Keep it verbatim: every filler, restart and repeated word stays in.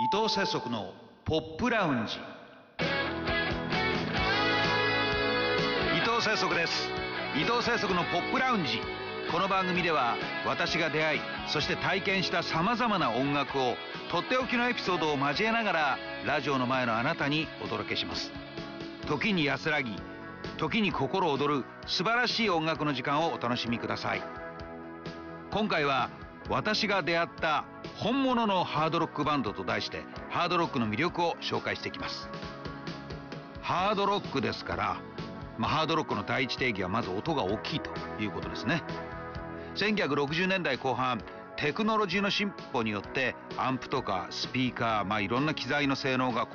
伊藤節足のポップラウンジ。伊藤節足です。伊藤節足のポップラウンジ。この番組では私が出会い、そして体験したさまざまな音楽をとっておきのエピソードを交えながらラジオの前のあなたにお届けします。時に安らぎ、時に心躍る素晴らしい音楽の時間をお楽しみください。今回は私が出会った本物のハードロックバンドと題してハードロックの魅力を紹介していきます。ハードロックですから、まあ、ハードロックの第一定義はまず音が大きいということですね。せんきゅうひゃくろくじゅうねんだいこう半、テクノロジーの進歩によってアンプとかスピーカー、まあ、いろんな機材の性能が